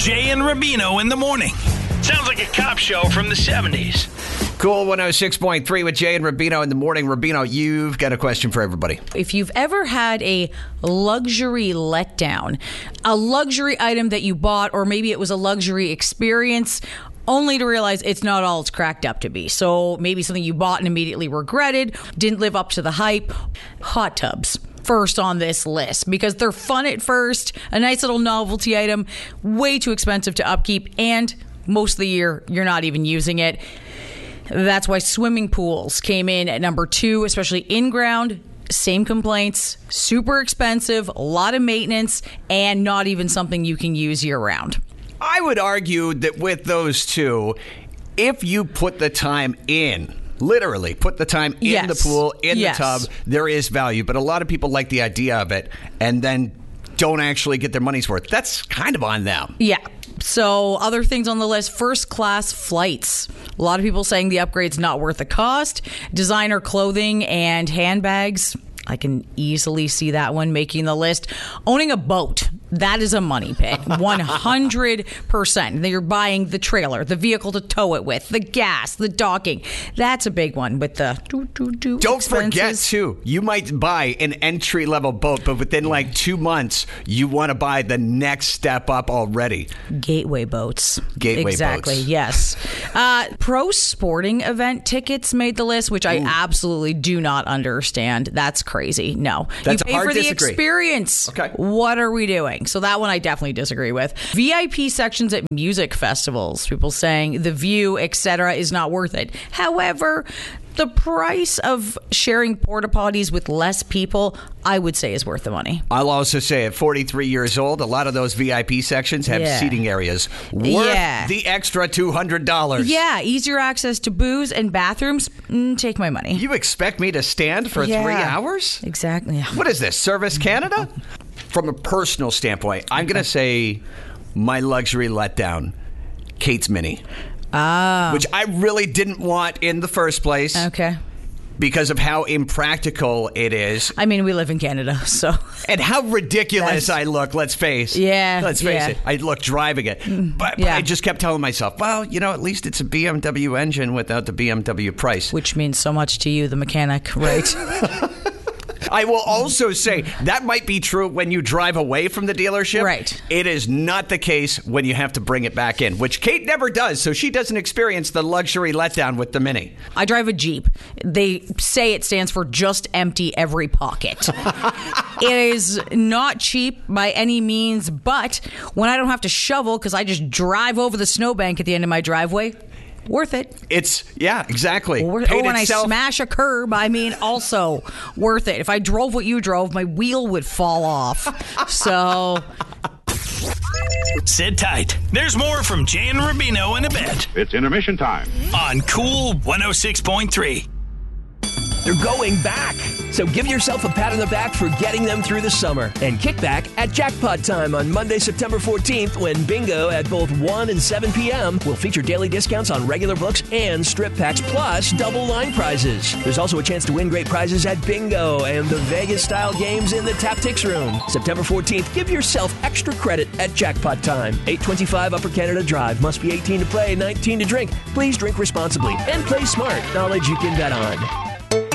Jay and Rubino in the morning. Sounds like a cop show from the 70s. Cool 106.3 with Jay and Rubino in the morning. Rubino, you've got a question for everybody. If you've ever had a luxury letdown, a luxury item that you bought, or maybe it was a luxury experience, only to realize it's not all it's cracked up to be. So maybe something you bought and immediately regretted, didn't live up to the hype. Hot tubs. First on this list because they're fun at first, a nice little novelty item, way too expensive to upkeep, and most of the year you're not even using it. That's why swimming pools came in at number 2, especially in-ground. Same complaints, super expensive, a lot of maintenance, and not even something you can use year-round. I would argue that with those two, if you put the time in, literally put the time in the pool, in the tub, there is value. But a lot of people like the idea of it and then don't actually get their money's worth. That's kind of on them. Yeah. So other things on the list, first class flights. A lot of people saying the upgrade's not worth the cost. Designer clothing and handbags. I can easily see that one making the list. Owning a boat, that is a money pit, 100%. You're buying the trailer, the vehicle to tow it with, the gas, the docking. That's a big one with the Don't expenses. forget, too, you might buy an entry-level boat, but within like 2 months, you want to buy the next step up already. Gateway boats. Gateway exactly, boats. Yes. Pro sporting event tickets made the list, which I absolutely do not understand. That's crazy. No. That's you pay hard for the disagree. experience. Okay. What are we doing? So that one I definitely disagree with. VIP sections at music festivals. People saying the view, etc., is not worth it. However, the price of sharing porta potties with less people, I would say, is worth the money. I'll also say at 43 years old, a lot of those VIP sections have seating areas worth the extra $200. Yeah, easier access to booze and bathrooms. Take my money. You expect me to stand for 3 hours? Exactly. What is this, Service Canada? From a personal standpoint, I'm going to say my luxury letdown, Kate's Mini. Which I really didn't want in the first place. Okay. Because of how impractical it is. I mean, we live in Canada, so. And how ridiculous I look, let's face it. I look driving it. But I just kept telling myself, well, at least it's a BMW engine without the BMW price. Which means so much to you, the mechanic, right? I will also say that might be true when you drive away from the dealership. Right. It is not the case when you have to bring it back in, which Kate never does, so she doesn't experience the luxury letdown with the Mini. I drive a Jeep. They say it stands for just empty every pocket. It is not cheap by any means, but when I don't have to shovel because I just drive over the snowbank at the end of my driveway, worth it. Exactly. When I smash a curb, I mean, also worth it. If I drove what you drove, my wheel would fall off. So sit tight. There's more from Jay and Rubino in a bit. It's intermission time on Cool 106.3. They're going back. So give yourself a pat on the back for getting them through the summer. And kick back at Jackpot Time on Monday, September 14th, when Bingo at both 1 and 7 p.m. will feature daily discounts on regular books and strip packs, plus double line prizes. There's also a chance to win great prizes at Bingo and the Vegas-style games in the Taptics Room. September 14th, give yourself extra credit at Jackpot Time. 825 Upper Canada Drive. Must be 18 to play, 19 to drink. Please drink responsibly and play smart. Knowledge you can bet on.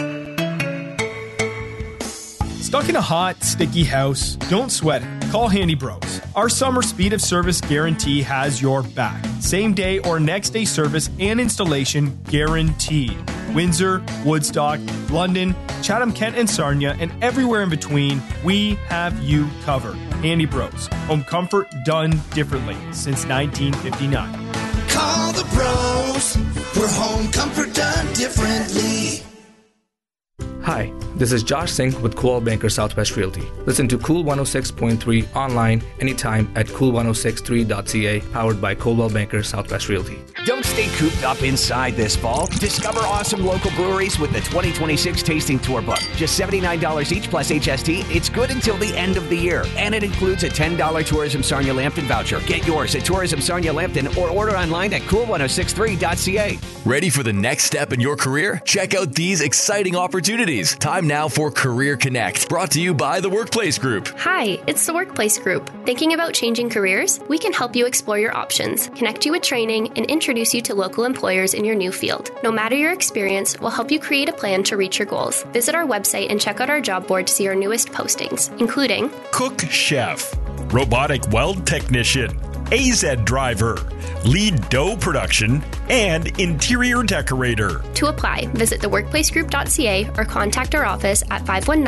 Stuck in a hot, sticky house? Don't sweat it. Call Handy Bros. Our summer speed of service guarantee has your back. Same day or next day service and installation guaranteed. Windsor, Woodstock, London, Chatham-Kent and Sarnia, and everywhere in between, we have you covered. Handy Bros. Home comfort done differently since 1959. Call the bros for home comfort done differently. Hi, this is Josh Singh with Coldwell Banker Southwest Realty. Listen to Cool 106.3 online anytime at cool1063.ca, powered by Coldwell Banker Southwest Realty. Don't stay cooped up inside this fall. Discover awesome local breweries with the 2026 Tasting Tour Book. Just $79 each plus HST. It's good until the end of the year. And it includes a $10 Tourism Sarnia Lambton voucher. Get yours at Tourism Sarnia Lambton or order online at cool1063.ca. Ready for the next step in your career? Check out these exciting opportunities. Time Time now for Career Connect, brought to you by the Workplace Group. Hi, it's the Workplace Group. Thinking about changing careers? We can help you explore your options, connect you with training, and introduce you to local employers in your new field. No matter your experience, we'll help you create a plan to reach your goals. Visit our website and check out our job board to see our newest postings, including Cook Chef, Robotic Weld Technician, AZ Driver, Lead Dough Production, and Interior Decorator. To apply, visit theworkplacegroup.ca or contact our office at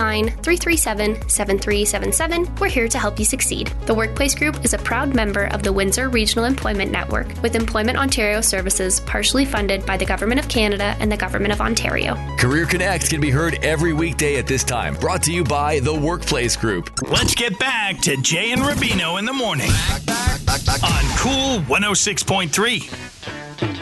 519-337-7377. We're here to help you succeed. The Workplace Group is a proud member of the Windsor Regional Employment Network, with Employment Ontario services partially funded by the Government of Canada and the Government of Ontario. Career Connect can be heard every weekday at this time, brought to you by the Workplace Group. Let's get back to Jay and Rubino in the morning on Cool 106.3.